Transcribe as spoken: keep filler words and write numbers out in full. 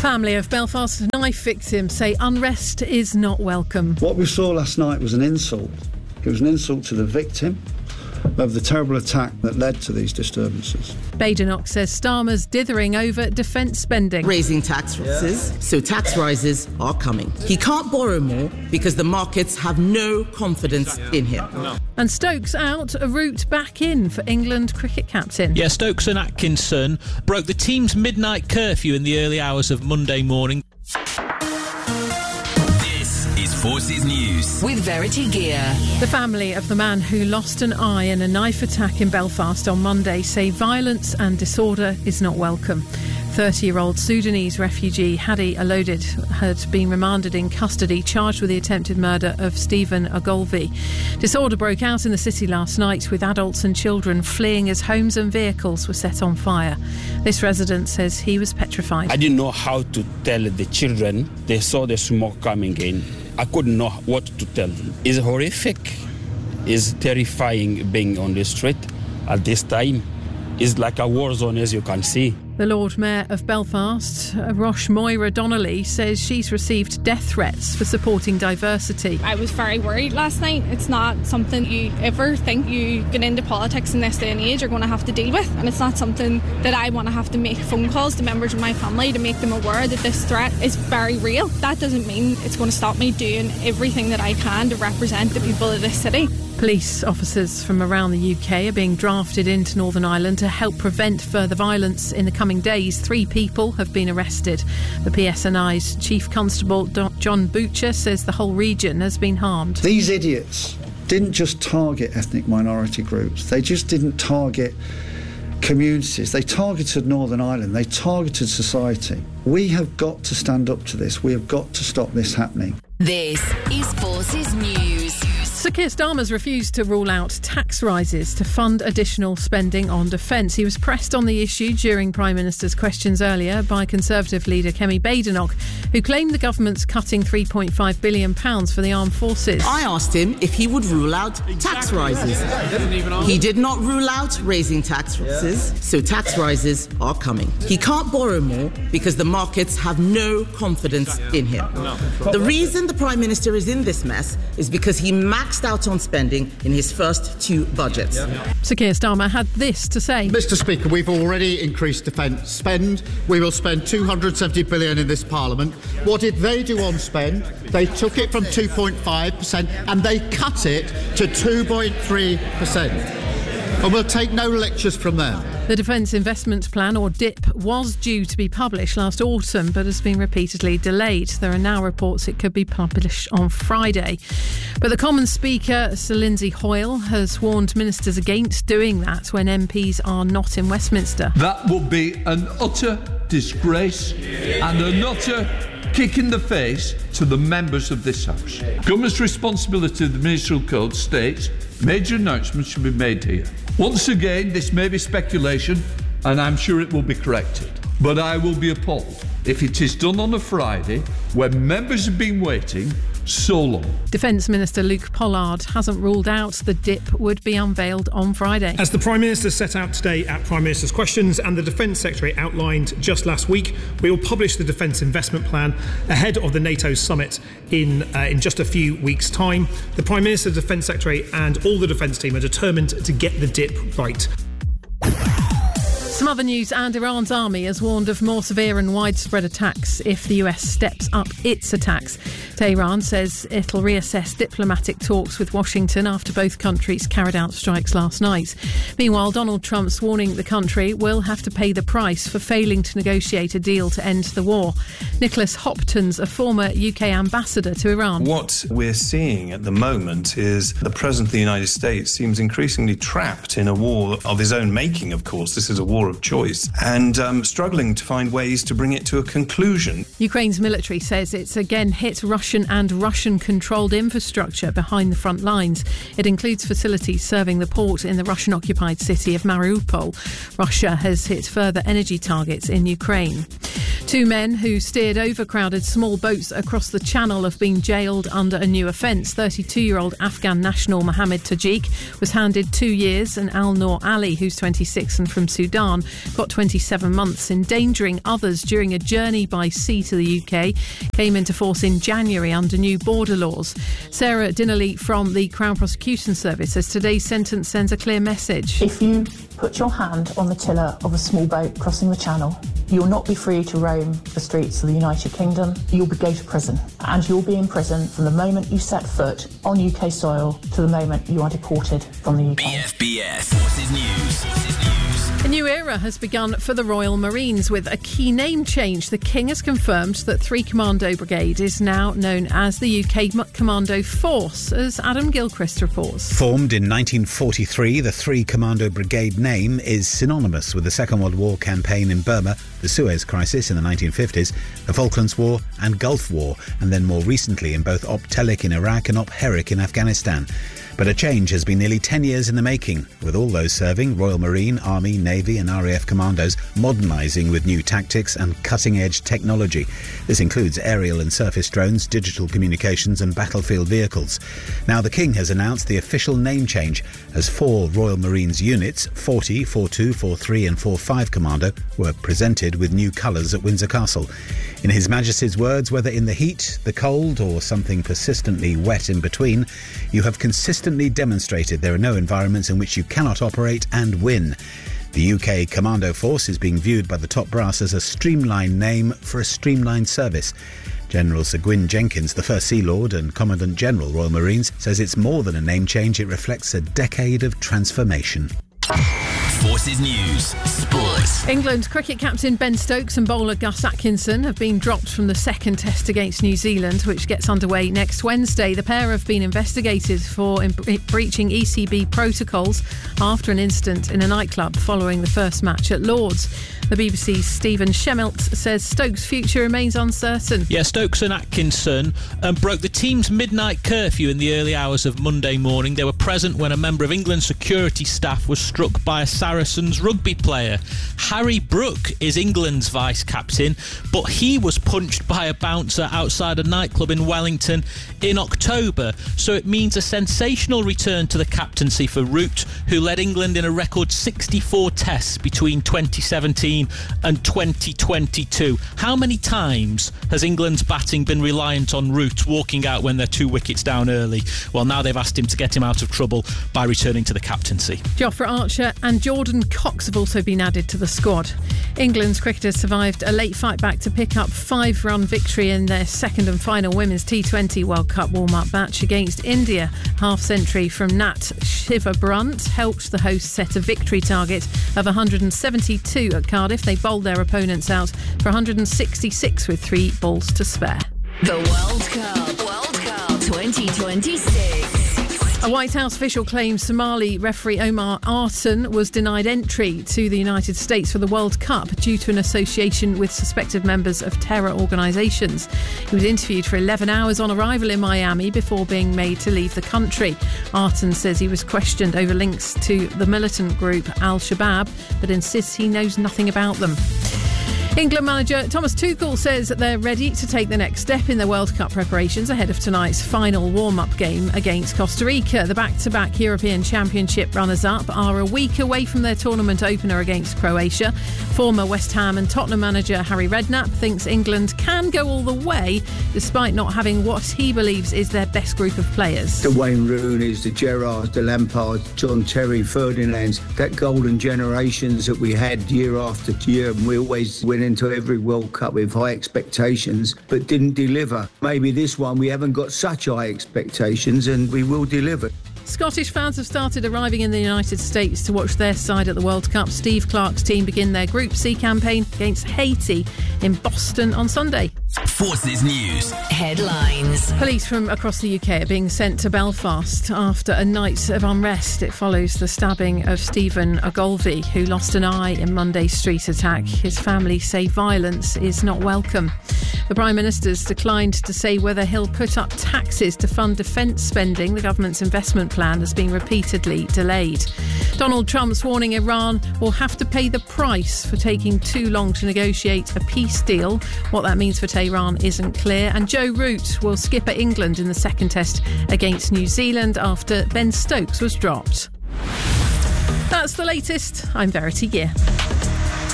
Family of Belfast knife victim say unrest is not welcome. What we saw last night was an insult. It was an insult to the victim of the terrible attack that led to these disturbances. Badenoch says Starmer's dithering over defence spending. Raising tax rises, yeah. So tax rises are coming. He can't borrow more because the markets have no confidence in him. No. And Stokes out, a route back in for England cricket captain. Yeah, Stokes and Atkinson broke the team's midnight curfew in the early hours of Monday morning. Forces News with Verity Gear. The family of the man who lost an eye in a knife attack in Belfast on Monday say violence and disorder is not welcome. thirty-year-old Sudanese refugee Hadi Alodid had been remanded in custody, charged with the attempted murder of Stephen Ogilvie. Disorder broke out in the city last night, with adults and children fleeing as homes and vehicles were set on fire. This resident says he was petrified. I didn't know how to tell the children. They saw the smoke coming in. I couldn't know what to tell them. It's horrific. It's terrifying being on the street at this time. It's like a war zone, as you can see. The Lord Mayor of Belfast, Rosh Moira Donnelly, says she's received death threats for supporting diversity. I was very worried last night. It's not something you ever think you get into politics in this day and age are going to have to deal with. And it's not something that I want to have to make phone calls to members of my family to make them aware that this threat is very real. That doesn't mean it's going to stop me doing everything that I can to represent the people of this city. Police officers from around the U K are being drafted into Northern Ireland to help prevent further violence in the coming days. Three people have been arrested. The P S N I's Chief Constable John Butcher says the whole region has been harmed. These idiots didn't just target ethnic minority groups. They just didn't target communities. They targeted Northern Ireland. They targeted society. We have got to stand up to this. We have got to stop this happening. This is Forces News. Sir Keir Starmer's refused to rule out tax rises to fund additional spending on defence. He was pressed on the issue during Prime Minister's questions earlier by Conservative leader Kemi Badenoch, who claimed the government's cutting three point five billion pounds for the armed forces. I asked him if he would rule out tax rises. He did not rule out raising tax rises, so tax rises are coming. He can't borrow more because the markets have no confidence in him. The reason the Prime Minister is in this mess is because he maxed out on spending in his first two budgets. Sir Keir Starmer had this to say. Mr Speaker, we've already increased defence spend. We will spend two hundred seventy billion pounds in this Parliament. What did they do on spend? They took it from two point five percent and they cut it to two point three percent. And we'll take no lectures from them. The Defence Investment Plan, or D I P, was due to be published last autumn but has been repeatedly delayed. There are now reports it could be published on Friday. But the Commons Speaker, Sir Lindsay Hoyle, has warned ministers against doing that when M Ps are not in Westminster. That would be an utter disgrace and an utter kick in the face to the members of this House. Government's responsibility of the Ministerial Code states major announcements should be made here. Once again, this may be speculation, and I'm sure it will be corrected. But I will be appalled if it is done on a Friday when members have been waiting so long. Defence Minister Luke Pollard hasn't ruled out the D I P would be unveiled on Friday. As the Prime Minister set out today at Prime Minister's Questions and the Defence Secretary outlined just last week, we will publish the Defence Investment Plan ahead of the NATO summit in uh, in just a few weeks' time. The Prime Minister, the Defence Secretary and all the Defence team are determined to get the D I P right. Some other news, and Iran's army has warned of more severe and widespread attacks if the U S steps up its attacks. Tehran says it'll reassess diplomatic talks with Washington after both countries carried out strikes last night. Meanwhile, Donald Trump's warning the country will have to pay the price for failing to negotiate a deal to end the war. Nicholas Hopton's a former U K ambassador to Iran. What we're seeing at the moment is the President of the United States seems increasingly trapped in a war of his own making, of course. This is a war of choice, and um, struggling to find ways to bring it to a conclusion. Ukraine's military says it's again hit Russian and Russian-controlled infrastructure behind the front lines. It includes facilities serving the port in the Russian-occupied city of Mariupol. Russia has hit further energy targets in Ukraine. Two men who steered overcrowded small boats across the channel have been jailed under a new offence. thirty-two-year-old Afghan national Mohammed Tajik was handed two years and Al Noor Ali, who's twenty-six and from Sudan, got twenty-seven months. Endangering others during a journey by sea to the U K came into force in January under new border laws. Sarah Dinnerly from the Crown Prosecution Service says today's sentence sends a clear message. If you put your hand on the tiller of a small boat crossing the channel, you'll not be free to roam the streets of the United Kingdom. You'll be go to prison, and you'll be in prison from the moment you set foot on U K soil to the moment you are deported from the U K. B F B S Forces News. Forces News. A new era has begun for the Royal Marines with a key name change. The King has confirmed that three Commando Brigade is now known as the U K Commando Force, as Adam Gilchrist reports. Formed in nineteen forty-three, the three Commando Brigade name is synonymous with the Second World War campaign in Burma, the Suez Crisis in the nineteen fifties, the Falklands War and Gulf War, and then more recently in both Op Telic in Iraq and Op Herrick in Afghanistan. But a change has been nearly ten years in the making, with all those serving, Royal Marine, Army, Navy and R A F commandos, modernising with new tactics and cutting-edge technology. This includes aerial and surface drones, digital communications and battlefield vehicles. Now the King has announced the official name change, as four Royal Marines units, forty, forty-two, forty-three and forty-five Commando, were presented with new colours at Windsor Castle. In His Majesty's words, whether in the heat, the cold or something persistently wet in between, you have consistently demonstrated there are no environments in which you cannot operate and win. The U K Commando Force is being viewed by the top brass as a streamlined name for a streamlined service. General Sir Gwyn Jenkins, the first Sea Lord and Commandant General Royal Marines, says it's more than a name change, it reflects a decade of transformation. Forces News. Sports. England cricket captain Ben Stokes and bowler Gus Atkinson have been dropped from the second test against New Zealand, which gets underway next Wednesday. The pair have been investigated for breaching E C B protocols after an incident in a nightclub following the first match at Lord's. The B B C's Stephen Shemilt says Stokes' future remains uncertain. Yeah, Stokes and Atkinson um, broke the team's midnight curfew in the early hours of Monday morning. They were present when a member of England's security staff was struck by a Saracens rugby player. Harry Brook is England's vice-captain, but he was punched by a bouncer outside a nightclub in Wellington in October. So it means a sensational return to the captaincy for Root, who led England in a record sixty-four tests between twenty seventeen and twenty twenty-two. How many times has England's batting been reliant on Root walking out when they're two wickets down early? Well, now they've asked him to get him out of trouble by returning to the captaincy. Jofra Archer and Jordan Cox have also been added to the squad. England's cricketers survived a late fight back to pick up five-run victory in their second and final Women's T twenty World Cup warm-up match against India. Half-century from Nat Shiva Brunt helped the hosts set a victory target of one hundred seventy-two at Cardiff. They bowled their opponents out for one hundred sixty-six with three balls to spare. The World Cup. World Cup twenty twenty-six. A White House official claims Somali referee Omar Artan was denied entry to the United States for the World Cup due to an association with suspected members of terror organisations. He was interviewed for eleven hours on arrival in Miami before being made to leave the country. Artan says he was questioned over links to the militant group Al-Shabaab, but insists he knows nothing about them. England manager Thomas Tuchel says that they're ready to take the next step in their World Cup preparations ahead of tonight's final warm-up game against Costa Rica. The back-to-back European Championship runners-up are a week away from their tournament opener against Croatia. Former West Ham and Tottenham manager Harry Redknapp thinks England can go all the way despite not having what he believes is their best group of players. The Wayne Rooney's, the Gerrards, the Lampards, John Terry, Ferdinands, that golden generations that we had year after year, and we always win into every World Cup with high expectations but didn't deliver. Maybe this one we haven't got such high expectations and we will deliver. Scottish fans have started arriving in the United States to watch their side at the World Cup. Steve Clarke's team begin their Group C campaign against Haiti in Boston on Sunday. Forces News. Headlines. Police from across the U K are being sent to Belfast after a night of unrest. It follows the stabbing of Stephen Ogilvie, who lost an eye in Monday's street attack. His family say violence is not welcome. The Prime Minister's declined to say whether he'll put up taxes to fund defence spending. The government's investment plan has been repeatedly delayed. Donald Trump's warning Iran will have to pay the price for taking too long to negotiate a peace deal. What that means for Tehran isn't clear. And Joe Root will skipper England in the second test against New Zealand after Ben Stokes was dropped. That's the latest. I'm Verity Gear.